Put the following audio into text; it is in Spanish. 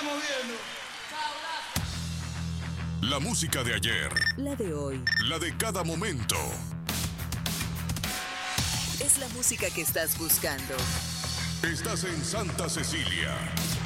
estamos viendo. La música de ayer. La de hoy. La de cada momento. Es la música que estás buscando. Estás en Santa Cecilia.